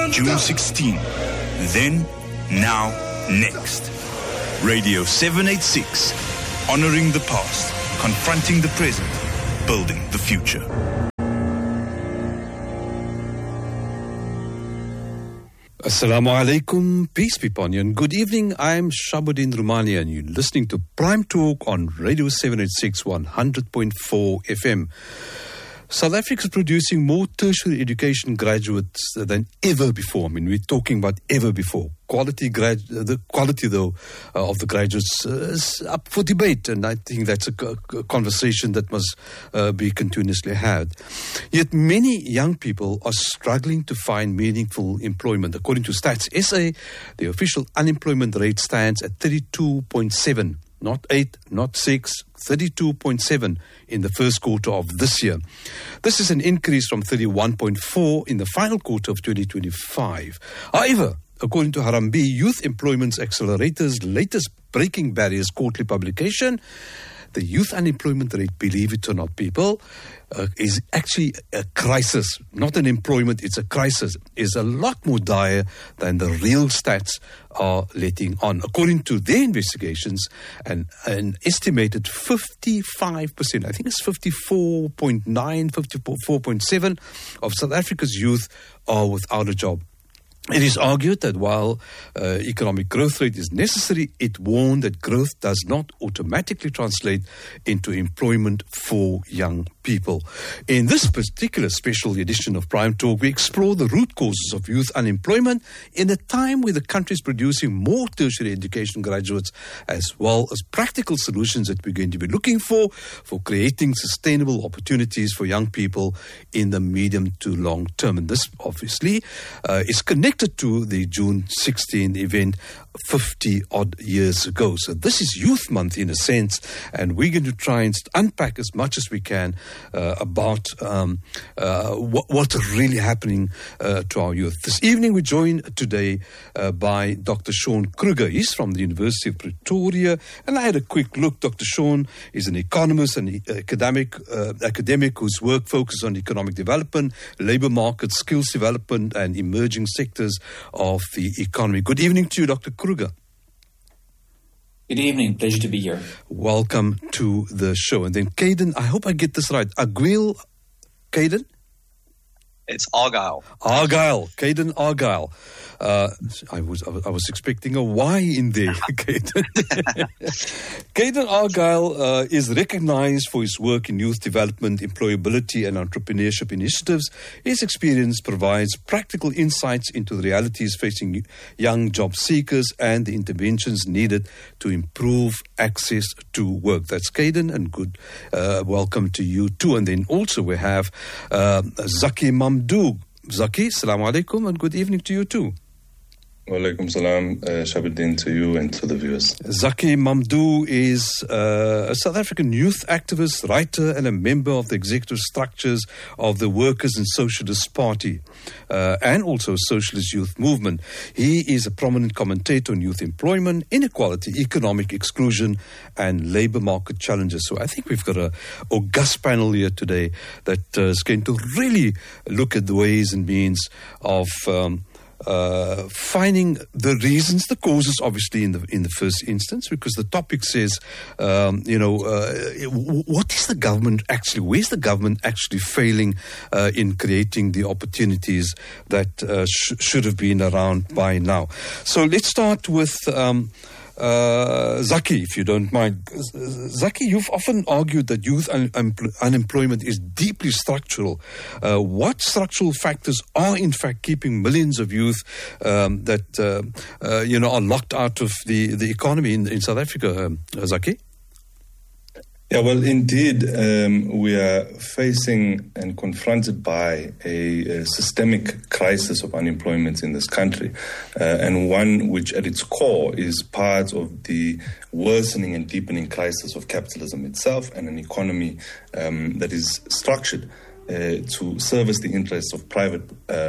June 16. Then, now, next. Radio 786. Honoring the past, confronting the present, building the future. Assalamu alaikum, peace be upon you, and good evening. I'm Shabuddin Rumani, and you're listening to Prime Talk on Radio 786 100.4 FM. South Africa is producing more tertiary education graduates than ever before. I mean, we're talking about ever before. The quality, though, of the graduates is up for debate, and I think that's a conversation that must be continuously had. Yet many young people are struggling to find meaningful employment. According to Stats SA, the official unemployment rate stands at 32.7. Not 8, not 6, 32.7 in the first quarter of this year. This is an increase from 31.4 in the final quarter of 2025. However, according to Harambee Youth Employment Accelerator's latest Breaking Barriers quarterly publication, the youth unemployment rate, believe it or not, people, is actually a crisis. Not an employment, it's a crisis. Is a lot more dire than the real stats are letting on. According to their investigations, an estimated 55%, I think it's 54.9, 54.7 of South Africa's youth are without a job. It is argued that while economic growth rate is necessary, it warned that growth does not automatically translate into employment for young people. In this particular special edition of Prime Talk, we explore the root causes of youth unemployment in a time where the country is producing more tertiary education graduates, as well as practical solutions that we're going to be looking for creating sustainable opportunities for young people in the medium to long term. And this obviously is connected to the June 16 event 50 odd years ago. So this is Youth Month in a sense, and we're going to try and unpack as much as we can about what's really happening to our youth. This evening we're joined today by Dr. Sean Kruger. He's from the University of Pretoria, and I had a quick look. Dr. Sean is an economist and academic whose work focuses on economic development, labour market, skills development, and emerging sectors of the economy. Good evening to you, Dr. Kruger. Good evening. Pleasure to be here. Welcome to the show. And then Caden, I hope I get this right. Aguil, Caden? It's Argyle. Argyle. Caden Argyle. I was expecting a Y in there, Caden. Caden Argyle is recognized for his work in youth development, employability and entrepreneurship initiatives. His experience provides practical insights into the realities facing young job seekers and the interventions needed to improve access to work. That's Caden, and good welcome to you too. And then also we have Zaki Mamdou. Zaki, assalamu alaikum, and good evening to you too. Walaikum salam, Shabuddin, to you and to the viewers. Zaki Mamdou is a South African youth activist, writer, and a member of the executive structures of the Workers' and Socialist Party and also Socialist Youth Movement. He is a prominent commentator on youth employment, inequality, economic exclusion, and labour market challenges. So I think we've got an august panel here today that is going to really look at the ways and means of finding the reasons, the causes, obviously in the first instance, because the topic says, what is the government actually? Where's the government actually failing in creating the opportunities that should have been around by now? So let's start with Zaki, if you don't mind. Zaki, you've often argued that youth unemployment is deeply structural. What structural factors are in fact keeping millions of youth that are locked out of the economy in South Africa, Zaki? Yeah, well, indeed, we are facing and confronted by a systemic crisis of unemployment in this country, and one which at its core is part of the worsening and deepening crisis of capitalism itself and an economy that is structured to service the interests of private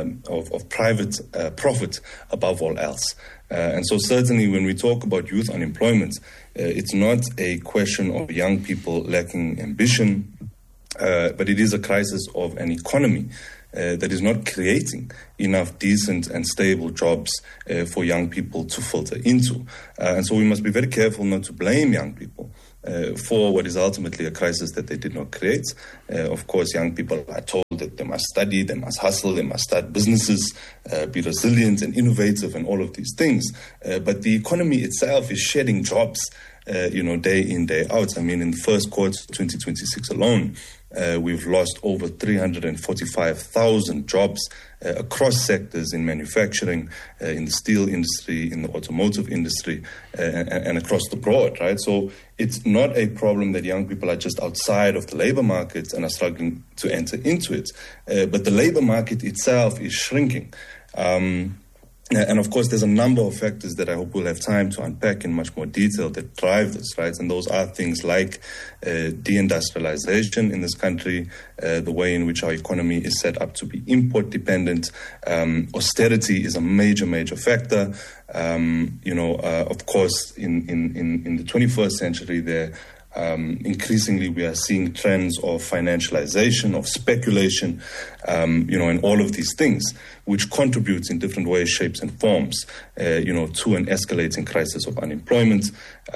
profit above all else. And so certainly when we talk about youth unemployment, it's not a question of young people lacking ambition, but it is a crisis of an economy that is not creating enough decent and stable jobs for young people to filter into. And so we must be very careful not to blame young people for what is ultimately a crisis that they did not create. Of course, young people are told that they must study, they must hustle, they must start businesses, be resilient and innovative and all of these things. But the economy itself is shedding jobs, day in, day out. I mean, in the first quarter of 2026 alone, we've lost over 345,000 jobs across sectors in manufacturing, in the steel industry, in the automotive industry, and across the board, right? So it's not a problem that young people are just outside of the labor market and are struggling to enter into it, but the labor market itself is shrinking. And of course, there's a number of factors that I hope we'll have time to unpack in much more detail that drive this, right? And those are things like deindustrialization in this country, the way in which our economy is set up to be import dependent. Austerity is a major, major factor. Of course, in the 21st century, increasingly we are seeing trends of financialization, of speculation, and all of these things, which contributes in different ways, shapes and forms, to an escalating crisis of unemployment,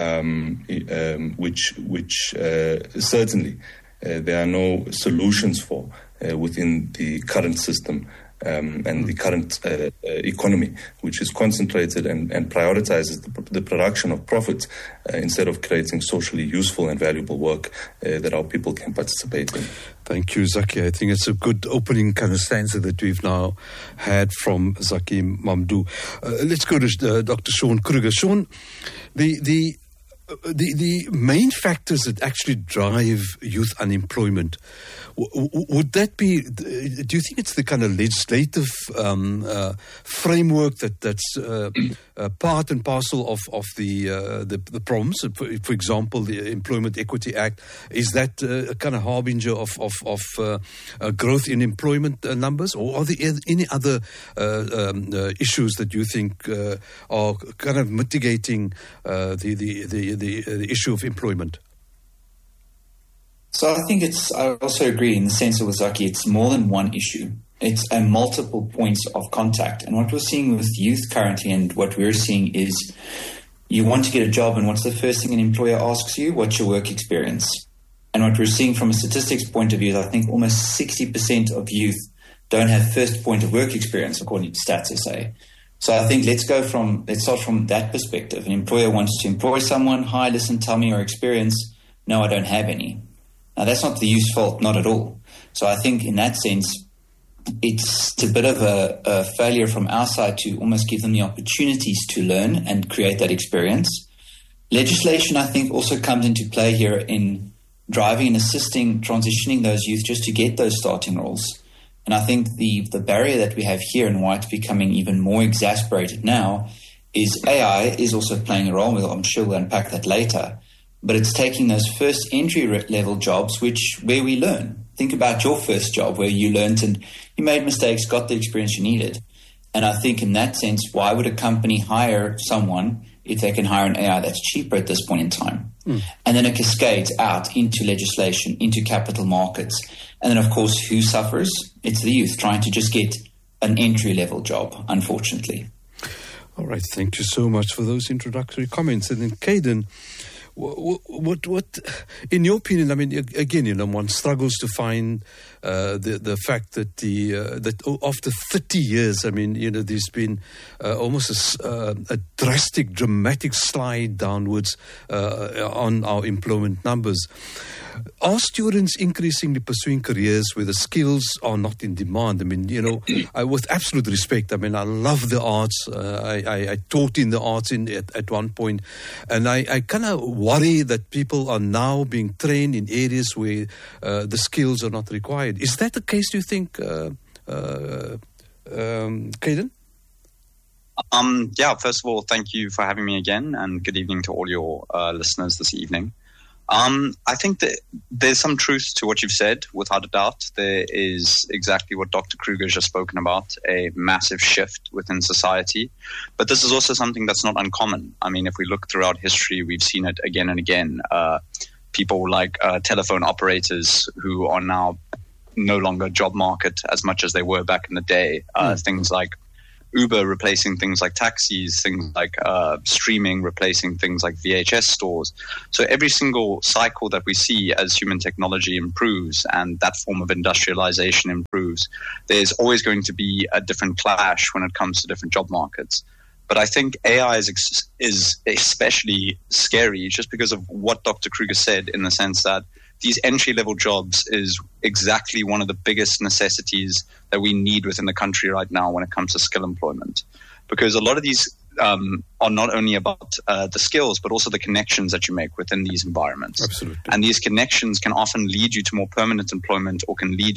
which certainly there are no solutions for within the current system and the current economy, which is concentrated and prioritizes the production of profit instead of creating socially useful and valuable work that our people can participate in. Thank you, Zaki. I think it's a good opening kind of stanza that we've now had from Zaki Mamdouh. Let's go to Dr. Sean Kruger. Sean, the main factors that actually drive youth unemployment, would that be, do you think it's the kind of legislative framework that's part and parcel of the problems? For example, the Employment Equity Act, is that a kind of harbinger of growth in employment numbers? Or are there any other issues that you think are kind of mitigating the issue of employment? So I think I also agree in the sense of Zaki, it's more than one issue. It's a multiple points of contact. And what we're seeing with youth currently, and what we're seeing is you want to get a job, and what's the first thing an employer asks you? What's your work experience? And what we're seeing from a statistics point of view is I think almost 60% of youth don't have first point of work experience, according to Stats SA. So I think let's start from that perspective. An employer wants to employ someone. Hi, listen, tell me your experience. No, I don't have any. Now, that's not the youth's fault, not at all. So I think in that sense, it's a bit of a failure from our side to almost give them the opportunities to learn and create that experience. Legislation, I think, also comes into play here in driving and assisting, transitioning those youth just to get those starting roles. And I think the barrier that we have here and why it's becoming even more exasperated now is AI is also playing a role. I'm sure we'll unpack that later. But it's taking those first entry-level jobs where we learn. Think about your first job where you learned and you made mistakes, got the experience you needed. And I think in that sense, why would a company hire someone if they can hire an AI that's cheaper at this point in time? And then it cascades out into legislation, into capital markets. And then, of course, who suffers? It's the youth trying to just get an entry-level job, unfortunately. All right. Thank you so much for those introductory comments. And then, Caden, what, in your opinion, I mean, again, one struggles to find the fact that that after 30 years, I mean, there's been almost a drastic, dramatic slide downwards on our employment numbers. Are students increasingly pursuing careers where the skills are not in demand? I mean, with absolute respect, I mean, I love the arts. I taught in the arts at one point, and I kind of worry that people are now being trained in areas where the skills are not required. Is that the case, do you think, Caden? First of all, thank you for having me again, and good evening to all your listeners this evening. I think that there's some truth to what you've said, without a doubt. There is exactly what Dr. Kruger has just spoken about, a massive shift within society. But this is also something that's not uncommon. I mean, if we look throughout history, we've seen it again and again. People like telephone operators who are now no longer job market as much as they were back in the day. Things like Uber replacing things like taxis, things like streaming replacing things like VHS stores. So every single cycle that we see as human technology improves and that form of industrialization improves, there's always going to be a different clash when it comes to different job markets. But I think AI is especially scary just because of what Dr. Kruger said, in the sense that these entry-level jobs is exactly one of the biggest necessities that we need within the country right now when it comes to skill employment. Because a lot of these are not only about the skills, but also the connections that you make within these environments. Absolutely. And these connections can often lead you to more permanent employment or can lead